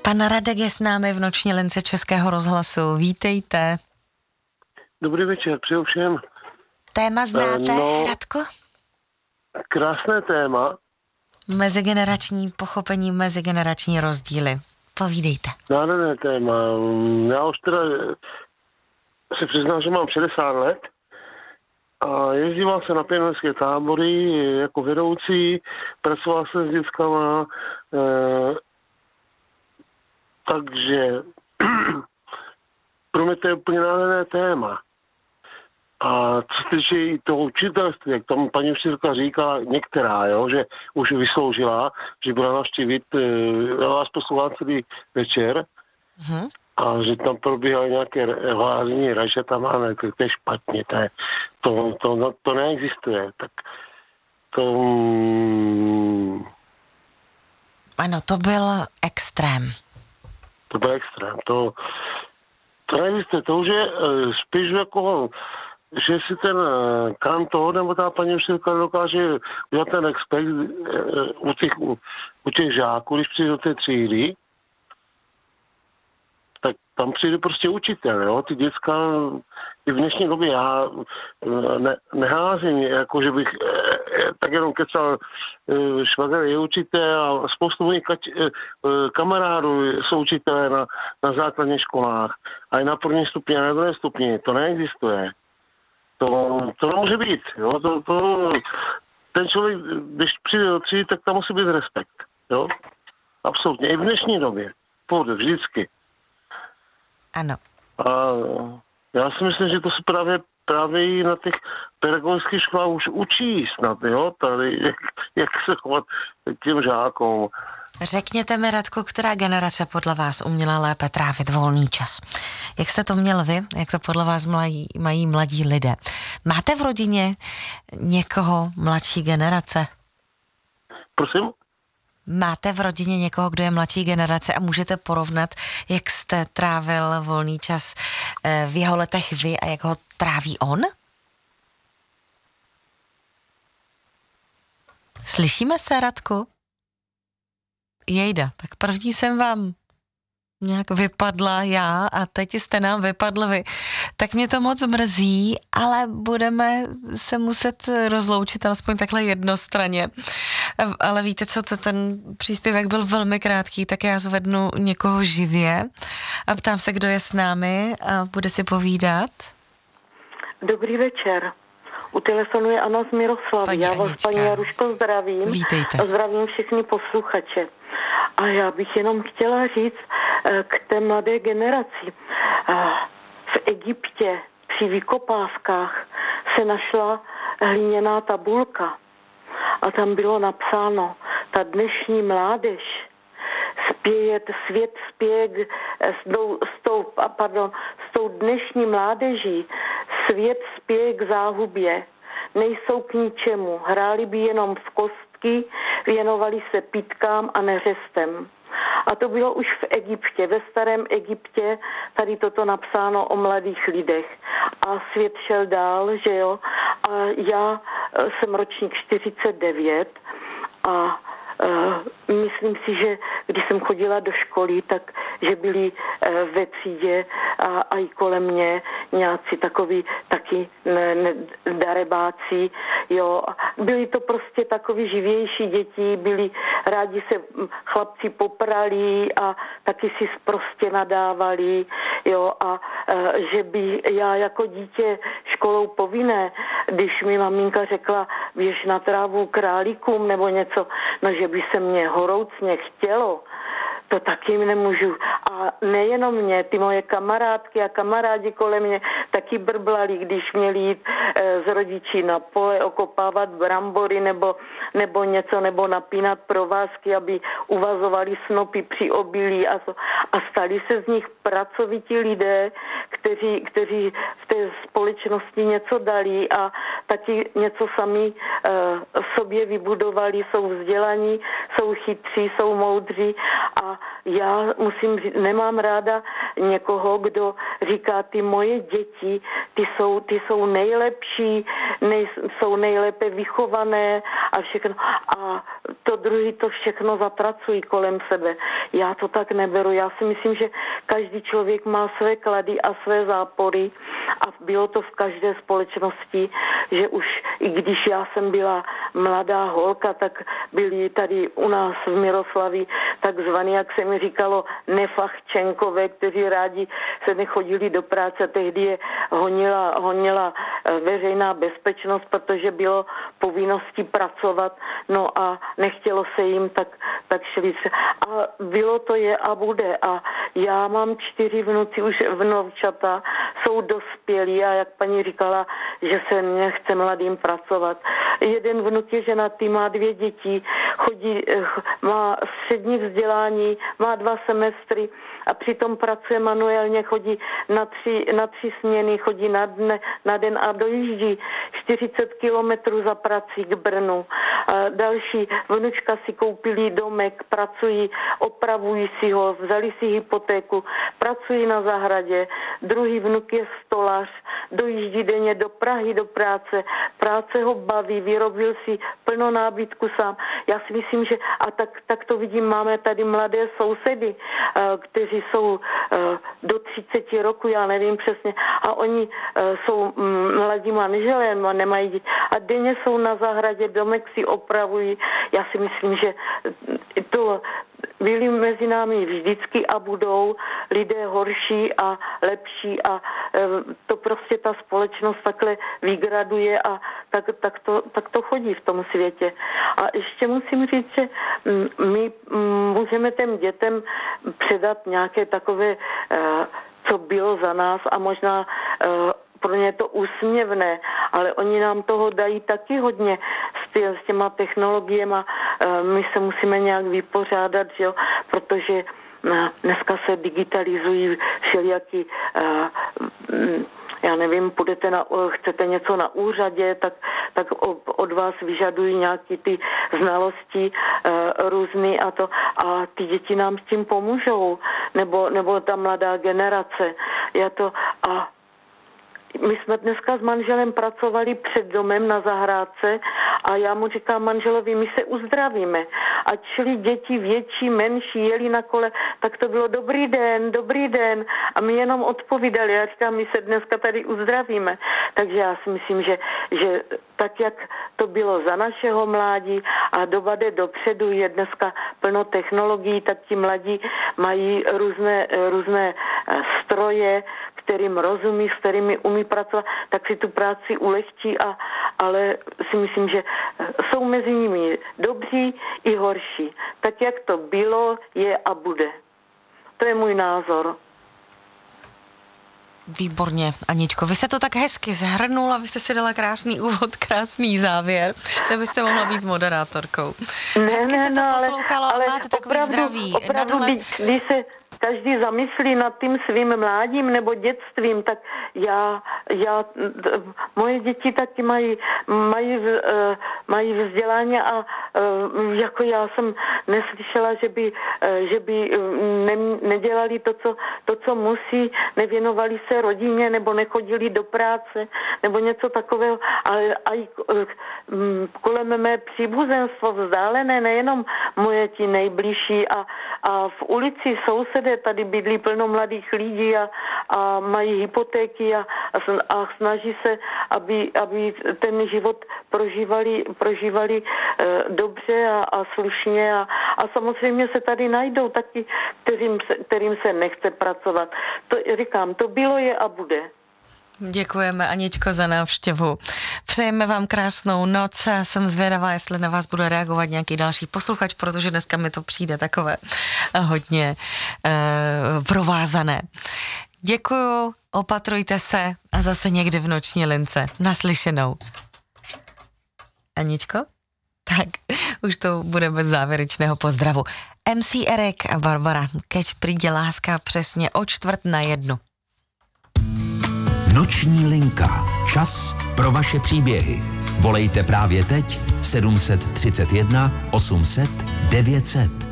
Pan Radek je s námi v noční lince Českého rozhlasu. Vítejte. Dobrý večer, přeju všem. Téma znáte, Radko? Krásné téma. Mezigenerační pochopení, mezigenerační rozdíly. Povídejte. Nádherné téma. Já už teda se přiznám, že mám 60 let a jezdíval se na pěnovenské tábory jako vedoucí, pracoval jsem s dětskama, takže pro mě to je úplně nádherné téma. A co se týče i toho učitelství, jak tam paní učitelka říká, některá, jo, že už vysloužila, že byla navštívit, já vás poslouchám celý večer, a že tam probíhaly nějaké vážní reže, tam máme, to je špatně, to neexistuje, tak to... Ano, to byl extrém. To byl extrém, to neexistuje, to už je spíš jako... že si ten kantor nebo ta paní učitelka dokáže udělat ten respekt u těch žáků, když přijde do té třídy, tak tam přijde prostě učitel, jo, ty děcka i v dnešní době já neházím, jako že bych tak jenom kecal, švagr je učitel a spoustu mojich kamarádů jsou učitelé na základních školách a i na prvním stupni a na druhém stupni, to neexistuje. To nemůže být, jo, ten člověk, když přijde do třídy, tak tam musí být respekt, jo, absolutně, i v dnešní době, pohodě, vždycky. Ano. A já si myslím, že to se právě i na těch pedagogických školách už učí snad, jo, tady, jak se chovat k těm žákům. Řekněte mi, Radko, která generace podle vás uměla lépe trávit volný čas? Jak jste to měl vy? Jak to podle vás mají mladí lidé? Máte v rodině někoho mladší generace? Prosím? Máte v rodině někoho, kdo je mladší generace a můžete porovnat, jak jste trávil volný čas v jeho letech vy a jak ho tráví on? Slyšíme se, Radku? Jejda, tak první jsem vám nějak vypadla já a teď jste nám vypadl vy. Tak mě to moc mrzí, ale budeme se muset rozloučit alespoň takhle jednostranně. Ale víte co, ten příspěvek byl velmi krátký, tak já zvednu někoho živě a ptám se, kdo je s námi a bude si povídat. Dobrý večer. U telefonu je Anna z Miroslavy. Já vás, paní Jaruško, zdravím. Vítejte. A zdravím všechny posluchače. A já bych jenom chtěla říct k té mladé generaci. V Egyptě při vykopávkách se našla hliněná tabulka a tam bylo napsáno: ta dnešní mládež svět spěje s tou dnešní mládeží svět spěje k záhubě. Nejsou k ničemu, hráli by jenom v kostky, věnovali se pitkám a neřestem. A to bylo už v Egyptě, ve starém Egyptě, tady toto napsáno o mladých lidech. A svět šel dál, že jo. A já jsem ročník 49 a myslím si, že když jsem chodila do školy, tak že byli ve třídě a i kolem mě nějací takový taky darebáci, jo. Byli to prostě takový živější děti, byli rádi se chlapci poprali a taky si prostě nadávali, jo, a že by já jako dítě školou povinné, když mi maminka řekla, běž na trávu králíkům nebo něco, no že by se mě horoucně chtělo, to taky nemůžu. A nejenom mě, ty moje kamarádky a kamarádi kolem mě taky brblali, když měli jít s rodiči na pole okopávat brambory nebo něco, nebo napínat provázky, aby uvazovali snopy při obilí a stali se z nich pracovití lidé, kteří v té společnosti něco dali a taky něco sami sobě vybudovali, jsou vzdělaní, jsou chytří, jsou moudří A já musím říct, nemám ráda někoho, kdo říká, ty moje děti, ty jsou nejlepší, jsou nejlépe vychované a všechno. A to druhý to všechno zatracují kolem sebe. Já to tak neberu. Já si myslím, že každý člověk má své klady a své zápory a bylo to v každé společnosti, že už i když já jsem byla mladá holka, tak byli tady u nás v Miroslavi takzvaný, jak se mi říkalo, nefachčenkové, kteří rádi se nechodili do práce. Tehdy je honila veřejná bezpečnost, protože bylo povinností pracovat, no a nechtělo se jim, tak šli se. A bylo to je a bude. A já mám 4 vnuci, už vnovčata, jsou dospělí a jak paní říkala, že se nechce mladým pracovat. Jeden vnuk je ženatý, má 2 děti, má střední vzdělání, má 2 semestry a přitom pracuje manuálně, chodí na 3 směny, chodí na den a dojíždí 40 kilometrů za prací k Brnu. A další vnučka si koupili domek, pracují, opravují si ho, vzali si hypotéku, pracují na zahradě. Druhý vnuk je stolař, dojíždí denně do Prahy do práce ho baví, vyrobil si plno nábytku sám. Já si myslím, že a tak to vidím, máme tady mladé sousedy, kteří jsou do 30 roku, já nevím přesně, a oni jsou mladí manželé, nemají děti a denně jsou na zahradě, domek si opravují. Já si myslím, že to byli mezi námi vždycky a budou lidé horší a lepší a to prostě ta společnost takhle vygraduje a tak to chodí v tom světě. A ještě musím říct, že my můžeme těm dětem předat nějaké takové, co bylo za nás a možná pro ně je to úsměvné, ale oni nám toho dají taky hodně s těma technologiemi. My se musíme nějak vypořádat, že jo? Protože dneska se digitalizují všelijaký, já nevím, chcete něco na úřadě, tak od vás vyžadují nějaký ty znalosti různý a ty děti nám s tím pomůžou, nebo ta mladá generace. My jsme dneska s manželem pracovali před domem na zahrádce a já mu říkám manželovi, my se uzdravíme. A šli děti větší, menší, jeli na kole, tak to bylo dobrý den. A my jenom odpovídali. Já říkám, my se dneska tady uzdravíme. Takže já si myslím, že tak, jak to bylo za našeho mládí a doba jde dopředu, je dneska plno technologií, tak ti mladí mají různé stroje, kterým rozumí, s kterými umí pracovat, tak si tu práci ulehčí, ale si myslím, že jsou mezi nimi dobří i horší. Tak, jak to bylo, je a bude. To je můj názor. Výborně, Aničko. Vy jste to tak hezky zhrnula, vy jste si dala krásný úvod, krásný závěr. Kdybyste mohla být moderátorkou. Hezky se to poslouchalo a máte takový zdraví. Když se každý zamyslí nad tím svým mládím nebo dětstvím, tak moje děti taky mají vzdělání a jako já jsem neslyšela, že by nedělali to, co musí, nevěnovali se rodině nebo nechodili do práce nebo něco takového, ale i kolem mé příbuzenstvo vzdálené, nejenom moje ti nejbližší a v ulici sousedé tady bydlí plno mladých lidí a mají hypotéky a snaží se, aby ten život prožívali dobře a slušně a samozřejmě se tady najdou taky, kterým se nechce pracovat. To říkám, to bylo, je a bude. Děkujeme, Aničko, za návštěvu. Přejeme vám krásnou noc a jsem zvědavá, jestli na vás bude reagovat nějaký další posluchač, protože dneska mi to přijde takové hodně provázané. Děkuju, opatrujte se a zase někdy v noční lince. Naslyšenou. Aničko? Tak, už to bude bez závěrečného pozdravu. MC Erik a Barbara, keď príde láska přesně o 12:45. Noční linka. Čas pro vaše příběhy. Volejte právě teď 731 800 900.